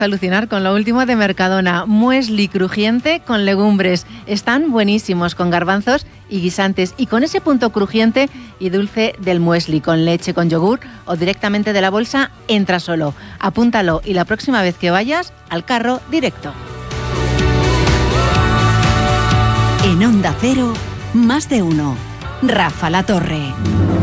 Alucinar con lo último de Mercadona. Muesli crujiente con legumbres. Están buenísimos con garbanzos y guisantes. Y con ese punto crujiente y dulce del muesli, con leche, con yogur o directamente de la bolsa, entra solo. Apúntalo y la próxima vez que vayas, al carro directo. En Onda Cero, más de uno. Rafa La Torre.